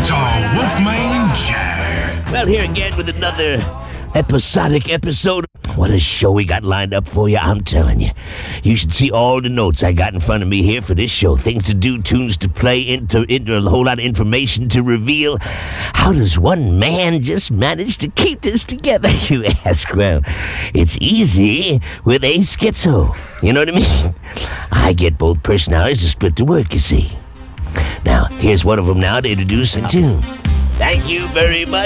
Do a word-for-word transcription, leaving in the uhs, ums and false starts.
Doctor Wolfman Jack. Well, here again with another episodic episode. What a show we got lined up for you, I'm telling you. You should see all the notes I got in front of me here for this show. Things to do, tunes to play, into, into a whole lot of information to reveal. How does one man just manage to keep this together, you ask? Well, it's easy with a schizo. You know what I mean? I get both personalities to split the work, you see. Now, here's one of them now to introduce and tune. Thank you very much.